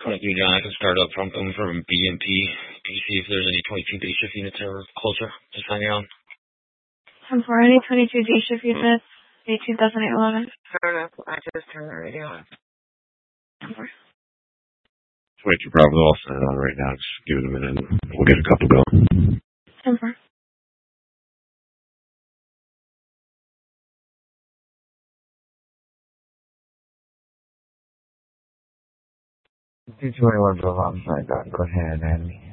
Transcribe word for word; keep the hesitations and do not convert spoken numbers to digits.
twenty-two John, I can start up from from B M P. Can you see if there's any twenty-two day shift units that are closer? Just hanging on. ten four, any twenty-two day shift units, eighteen thousand eight eleven. Fair enough. I just turned the radio on. ten four. twenty-two Bravo, all set on right now. Just give it a minute. We'll get a couple going. ten four. two twenty-one Bravo, I'm sorry, go, go ahead, Andy.